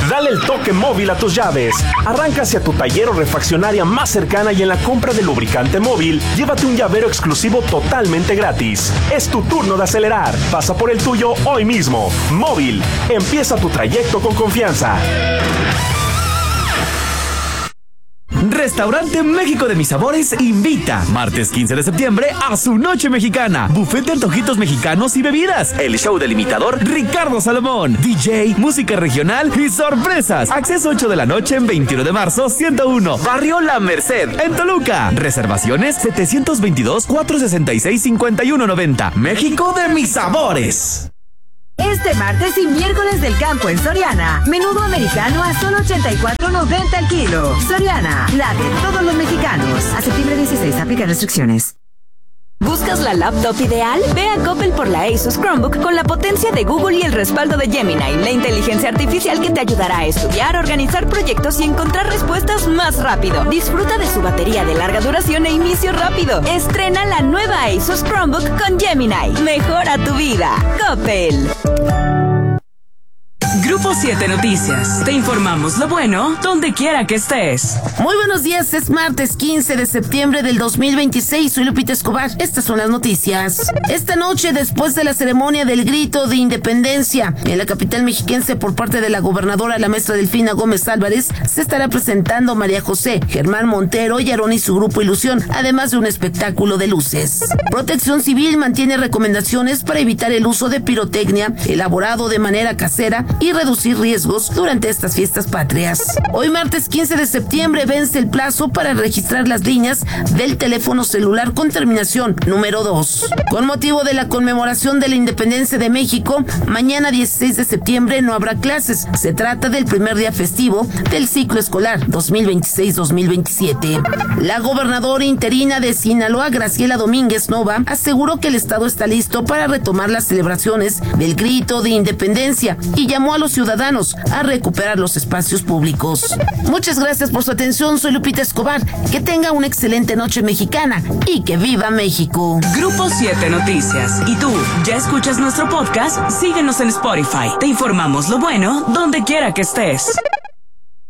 Dale el toque móvil a tus llaves. Arranca hacia tu taller o refaccionaria más cercana y en la compra de lubricante móvil, llévate un llavero exclusivo totalmente gratis. Es tu turno de acelerar. Pasa por el tuyo hoy mismo. Móvil. Empieza tu trayecto con confianza. Restaurante México de Mis Sabores invita martes 15 de septiembre a su noche mexicana. Buffet de antojitos mexicanos y bebidas. El show del imitador Ricardo Salomón. DJ, música regional y sorpresas. Acceso 8 de la noche en 21 de marzo 101. Barrio La Merced en Toluca. Reservaciones 722-466-5190. México de Mis Sabores. Este martes y miércoles del campo en Soriana. Menudo americano a solo $84.90 el kilo. Soriana, la de todos los mexicanos. A septiembre 16, aplican restricciones. ¿Buscas la laptop ideal? Ve a Coppel por la Asus Chromebook con la potencia de Google y el respaldo de Gemini, la inteligencia artificial que te ayudará a estudiar, organizar proyectos y encontrar respuestas más rápido. Disfruta de su batería de larga duración e inicio rápido. Estrena la nueva Asus Chromebook con Gemini. Mejora tu vida. Coppel. Grupo 7 Noticias. Te informamos lo bueno donde quiera que estés. Muy buenos días, es martes 15 de septiembre del 2026. Soy Lupita Escobar. Estas son las noticias. Esta noche, después de la ceremonia del grito de independencia en la capital mexiquense por parte de la gobernadora, la maestra Delfina Gómez Álvarez, se estará presentando María José, Germán Montero y Aarón y su grupo Ilusión, además de un espectáculo de luces. Protección Civil mantiene recomendaciones para evitar el uso de pirotecnia elaborado de manera casera y reducir riesgos durante estas fiestas patrias. Hoy martes 15 de septiembre vence el plazo para registrar las líneas del teléfono celular con terminación número 2. Con motivo de la conmemoración de la independencia de México, mañana 16 de septiembre no habrá clases. Se trata del primer día festivo del ciclo escolar 2026-2027. La gobernadora interina de Sinaloa, Graciela Domínguez Nova, aseguró que el estado está listo para retomar las celebraciones del grito de independencia y llamó a los ciudadanos a recuperar los espacios públicos. Muchas gracias por su atención, soy Lupita Escobar. Que tenga una excelente noche mexicana y que viva México. Grupo 7 Noticias. ¿Y tú, ya escuchas nuestro podcast? Síguenos en Spotify. Te informamos lo bueno donde quiera que estés.